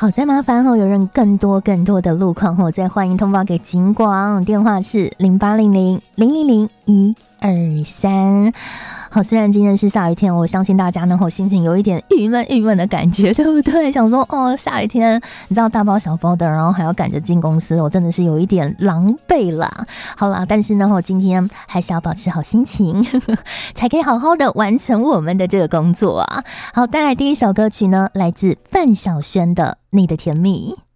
好，再麻烦有人更多的路况再欢迎通报给警广，电话是0800-000-123。好，虽然今天是下雨天，我相信大家呢心情有一点郁闷的感觉，对不对？想说下雨天，你知道大包小包的，然后还要赶着进公司，我真的是有一点狼狈啦。好啦，但是呢今天还是要保持好心情才可以好好的完成我们的这个工作啊。好，带来第一首歌曲呢，来自范晓萱的《你的甜蜜》。